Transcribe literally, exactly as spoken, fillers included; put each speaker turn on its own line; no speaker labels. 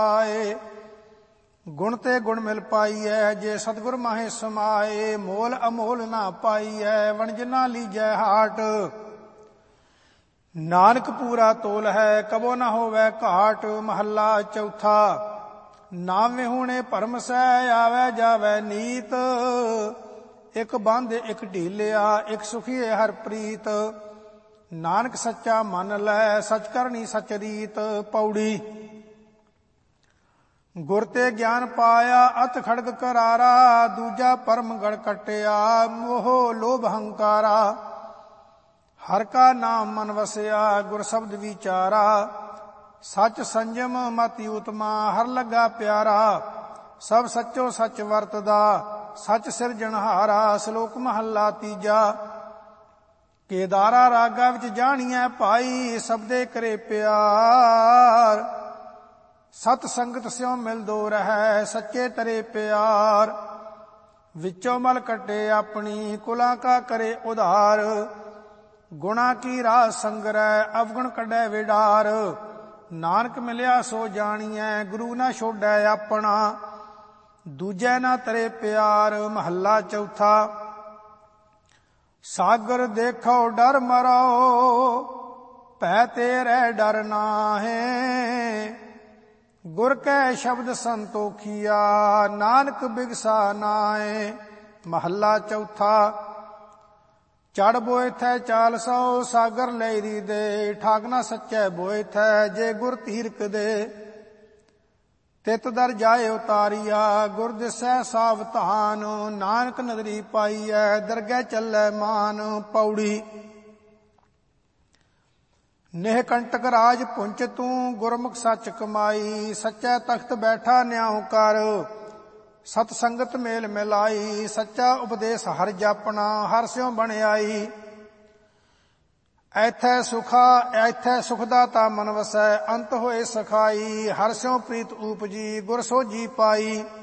ਆਏ। ਗੁਣ ਤੇ ਗੁਣ ਮਿਲ ਪਾਈਐ ਜੇ ਸਤਿਗੁਰ ਮਾਹੇ ਸਮਾਏ। ਮੋਲ ਅਮੋਲ ਨਾ ਪਾਈਐ ਵਣਜ ਨਾ ਲੀਜੈ ਹਾਟ। ਨਾਨਕ ਪੂਰਾ ਤੋਲ ਹੈ ਕਬੋ ਨਾ ਹੋਵੈ ਘਾਟ। ਮਹੱਲਾ ਚੌਥਾ। ਨਾਮ ਵਿਹੂਣੇ ਭਰਮ ਸਹਿ ਆਵੈ ਜਾਵੈ ਨੀਤ। ਇੱਕ ਬੰਧ ਇੱਕ ਢੀਲਿਆ ਇੱਕ ਸੁਖੀਏ ਹਰ ਪ੍ਰੀਤ। ਨਾਨਕ ਸੱਚਾ ਮੰਨ ਲੈ ਸਚ ਕਰਨੀ ਸਚ ਰੀਤ। ਪੌੜੀ। ਗੁਰ ਤੇ ਗਿਆਨ ਪਾਇਆ ਅਤ ਖੜਗ ਕਰਾਰਾ। ਦੂਜਾ ਪਰਮ ਗੜ ਕਟਿਆ ਮੋਹ ਲੋਭ ਹੰਕਾਰਾ। ਹਰ ਕਾ ਨਾਮ ਮਨ ਵਸਿਆ ਗੁਰ ਸ਼ਬਦ ਵਿਚਾਰਾ। ਸਚ ਸੰਜਮ ਮਤਿ ਉਤਮਾ ਹਰ ਲੱਗਾ ਪਿਆਰਾ। ਸਭ ਸੱਚੋ ਸੱਚ ਵਰਤਦਾ ਸਚ ਸਿਰਜਣਹਾਰਾ। ਸ਼ਲੋਕ ਮਹੱਲਾ ਤੀਜਾ। ਕੇਦਾਰਾ ਰਾਗਾ ਵਿੱਚ ਜਾਣੀਐ ਭਾਈ ਸਬਦੇ ਕਰੇ ਪਿਆਰ। ਸਤ ਸੰਗਤ ਸਿਉ ਮਿਲਦੋ ਰਹੈ ਸੱਚੇ ਤਰੇ ਪਿਆਰ। ਵਿੱਚੋਂ ਮਲ ਕੱਢੇ ਆਪਣੀ ਕੁਲਾਂ ਕਾ ਕਰੇ ਉਧਾਰ। ਗੁਣਾ ਕੀ ਰਾਹ ਸੰਗਰੈ ਅਵਗੁਣ ਕੱਢੈ ਵਿਡਾਰ। ਨਾਨਕ ਮਿਲਿਆ ਸੋ ਜਾਣੀਐ ਗੁਰੂ ਨਾ ਛੋਡੈ ਆਪਣਾ। ਦੂਜੈ ਨਾ ਤਰੇ ਪਿਆਰ। ਮਹੱਲਾ ਚੌਥਾ। ਸਾਗਰ ਦੇਖੋ ਡਰ ਮਰੋ ਭੈ ਤੇਰੇ ਡਰ ਨਾਹੇ। ਗੁਰ ਕੈ ਸ਼ਬਦ ਸੰਤੋਖੀਆ ਨਾਨਕ ਬਿਗਸਾ ਨਾਏ। ਮਹੱਲਾ ਚੌਥਾ। ਚੜ ਬੋਇ ਥੈ ਚਾਲ ਸੋ ਸਾਗਰ ਲਹਿਰੀ ਦੇ। ਠਾਗ ਨਾ ਸੱਚੈ ਬੋਇ ਥੈ ਜੇ ਗੁਰ ਧੀਰਕ ਦੇ। ਤਿਤ ਦਰ ਜਾਏ ਉਤਾਰੀਆ ਗੁਰ ਦਿਸੈ ਸਾਵਧਾਨ। ਨਾਨਕ ਨਦਰੀ ਪਾਈਐ ਦਰਗਹਿ ਚੱਲੈ ਮਾਨ। ਪੌੜੀ। ਨੇਹ ਕੰਟਕ ਰਾਜ ਪੁੰਚ ਤੂੰ ਗੁਰਮੁਖ ਸੱਚ ਕਮਾਈ। ਸੱਚੈ ਤਖਤ ਬੈਠਾ ਨਿਆਉ ਕਰ ਸਤ ਸੰਗਤ ਮੇਲ ਮਿਲਾਈ। ਸੱਚਾ ਉਪਦੇਸ਼ ਹਰ ਜਾਪਣਾ ਹਰ ਸਿਉ ਬਣਿਆਈ। ਐਥੈ ਸੁਖਾ ਐਥੈ ਸੁਖ ਦਾਤਾ ਮਨ ਵਸੈ ਅੰਤ ਹੋਏ ਸਖਾਈ। ਹਰ ਸਿਉ ਪ੍ਰੀਤ ਊਪਜੀ ਗੁਰ ਸੋਝੀ ਪਾਈ।